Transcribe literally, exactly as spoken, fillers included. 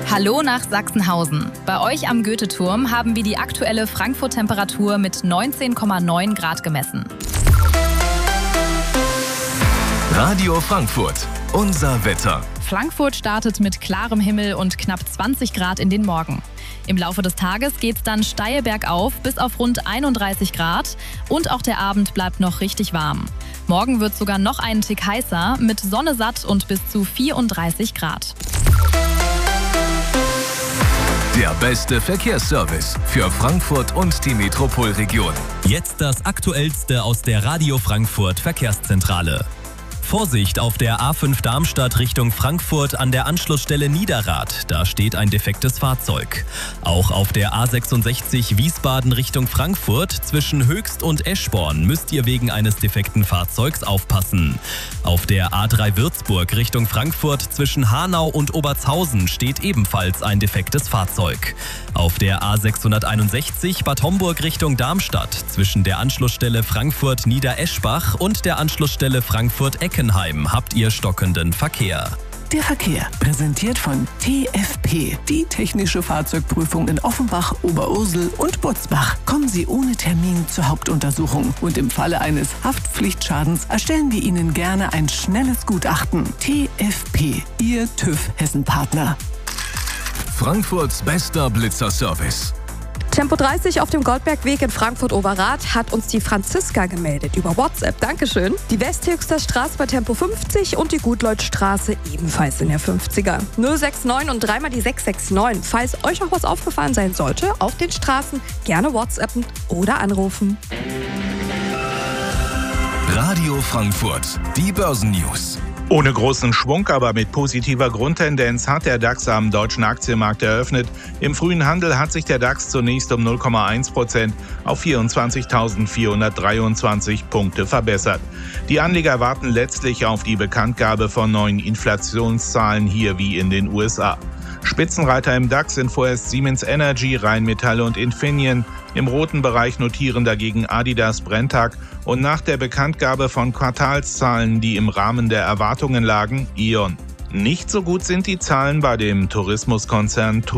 Hallo nach Sachsenhausen. Bei euch am Goethe-Turm haben wir die aktuelle Frankfurt-Temperatur mit neunzehn Komma neun Grad gemessen. Radio Frankfurt, unser Wetter. Frankfurt startet mit klarem Himmel und knapp zwanzig Grad in den Morgen. Im Laufe des Tages geht's dann steil bergauf bis auf rund einunddreißig Grad und auch der Abend bleibt noch richtig warm. Morgen wird sogar noch einen Tick heißer mit Sonne satt und bis zu vierunddreißig Grad. Der beste Verkehrsservice für Frankfurt und die Metropolregion. Jetzt das Aktuellste aus der Radio Frankfurt Verkehrszentrale. Vorsicht auf der A fünf Darmstadt Richtung Frankfurt an der Anschlussstelle Niederrad. Da steht ein defektes Fahrzeug. Auch auf der A sechsundsechzig Wiesbaden Richtung Frankfurt zwischen Höchst und Eschborn müsst ihr wegen eines defekten Fahrzeugs aufpassen. Auf der A drei Würzburg Richtung Frankfurt zwischen Hanau und Obertshausen steht ebenfalls ein defektes Fahrzeug. Auf der A sechshunderteinundsechzig Bad Homburg Richtung Darmstadt zwischen der Anschlussstelle Frankfurt-Niedereschbach und der Anschlussstelle Frankfurt-Eckenheim habt ihr stockenden Verkehr. Der Verkehr, präsentiert von T F P, die technische Fahrzeugprüfung in Offenbach, Oberursel und Butzbach. Kommen Sie ohne Termin zur Hauptuntersuchung und im Falle eines Haftpflichtschadens erstellen wir Ihnen gerne ein schnelles Gutachten. T F P, Ihr TÜV Hessen-Partner. Frankfurts bester Blitzerservice. Tempo dreißig auf dem Goldbergweg in Frankfurt-Oberrath hat uns die Franziska gemeldet über WhatsApp. Dankeschön. Die Westhöchster Straße bei Tempo fünfzig und die Gutleutstraße ebenfalls in der fünfziger. null sechs neun und dreimal die sechs sechs neun. Falls euch noch was aufgefallen sein sollte, auf den Straßen gerne WhatsAppen oder anrufen. Radio Frankfurt, die Börsennews. Ohne großen Schwung, aber mit positiver Grundtendenz hat der DAX am deutschen Aktienmarkt eröffnet. Im frühen Handel hat sich der DAX zunächst um null Komma eins Prozent auf vierundzwanzigtausendvierhundertdreiundzwanzig Punkte verbessert. Die Anleger warten letztlich auf die Bekanntgabe von neuen Inflationszahlen hier wie in den U S A. Spitzenreiter im DAX sind vorerst Siemens Energy, Rheinmetall und Infineon. Im roten Bereich notieren dagegen Adidas, Brenntag und nach der Bekanntgabe von Quartalszahlen, die im Rahmen der Erwartungen lagen, E O N. Nicht so gut sind die Zahlen bei dem Tourismuskonzern